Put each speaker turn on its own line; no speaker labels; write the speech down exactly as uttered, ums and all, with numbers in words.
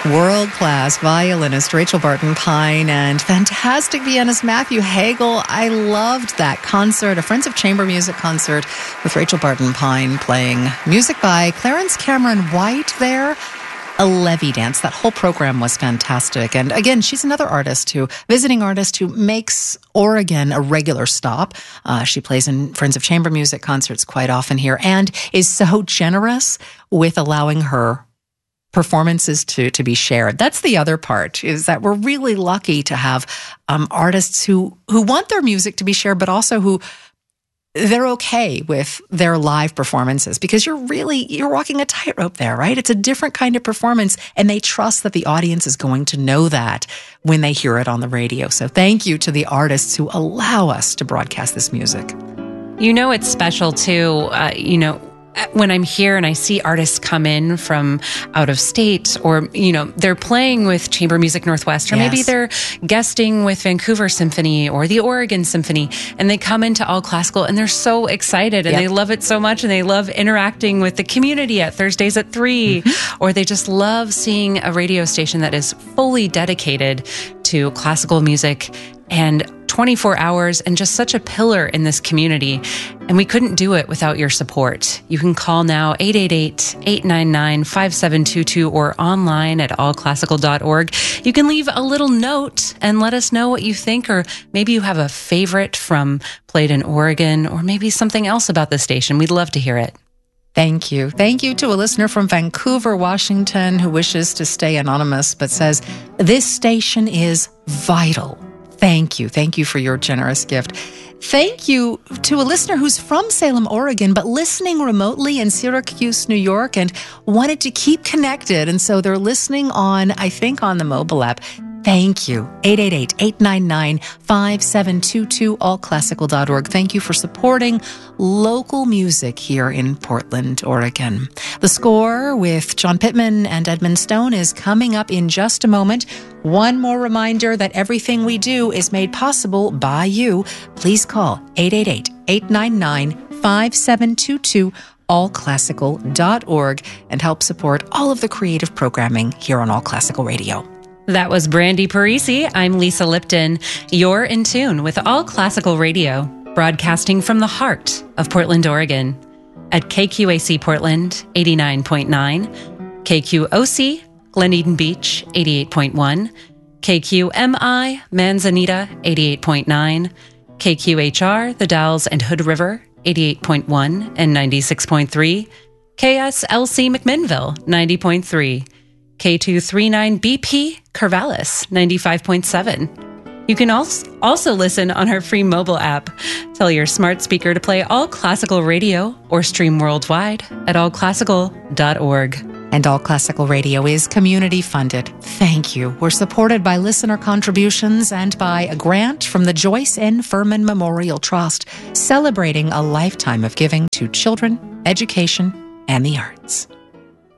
World-class violinist Rachel Barton Pine and fantastic pianist Matthew Hagel. I loved that concert, a Friends of Chamber Music concert with Rachel Barton Pine playing music by Clarence Cameron White there. A levee dance. That whole program was fantastic. And again, she's another artist who, visiting artist who makes Oregon a regular stop. Uh, she plays in Friends of Chamber Music concerts quite often here and is so generous with allowing her performances to to be shared. That's the other part, is that we're really lucky to have um, artists who who want their music to be shared, but also who they're okay with their live performances, because you're really, you're walking a tightrope there, right? It's a different kind of performance, and they trust that the audience is going to know that when they hear it on the radio. So thank you to the artists who allow us to broadcast this music.
You know, it's special too, uh, you know, when I'm here and I see artists come in from out of state, or, you know, they're playing with Chamber Music Northwest, or
Yes.
maybe they're guesting with Vancouver Symphony or the Oregon Symphony, and they come into All Classical and they're so excited and
Yep.
they love it so much, and they love interacting with the community at Thursdays at three, mm-hmm. or they just love seeing a radio station that is fully dedicated to classical music and twenty-four hours, and just such a pillar in this community. And we couldn't do it without your support. You can call now eight eight eight, eight nine nine, five seven two two or online at all classical dot org. You can leave a little note and let us know what you think, or maybe you have a favorite from Played in Oregon, or maybe something else about the station. We'd love to hear it.
Thank you. Thank you to a listener from Vancouver, Washington, who wishes to stay anonymous, but says, this station is vital. Thank you. Thank you for your generous gift. Thank you to a listener who's from Salem, Oregon, but listening remotely in Syracuse, New York, and wanted to keep connected. And so they're listening on, I think, on the mobile app. Thank you. eight eight eight, eight nine nine, five seven two two, all classical dot org. Thank you for supporting local music here in Portland, Oregon. The Score with John Pittman and Edmund Stone is coming up in just a moment. One more reminder that everything we do is made possible by you. Please call eight eight eight, eight nine nine, five seven two two, all classical dot org and help support all of the creative programming here on All Classical Radio.
That was Brandy Parisi. I'm Lisa Lipton. You're in tune with All Classical Radio, broadcasting from the heart of Portland, Oregon, at K Q A C Portland, eighty-nine point nine, K Q O C Glen Eden Beach, eighty-eight point one, K Q M I Manzanita, eighty-eight point nine, K Q H R The Dalles and Hood River, eighty-eight point one and ninety-six point three, K S L C McMinnville, ninety point three, K two thirty-nine B P Corvallis, ninety-five point seven. You can also listen on our free mobile app. Tell your smart speaker to play All Classical Radio or stream worldwide at all classical dot org.
And All Classical Radio is community funded. Thank you. We're supported by listener contributions and by a grant from the Joyce N. Furman Memorial Trust, celebrating a lifetime of giving to children, education, and the arts.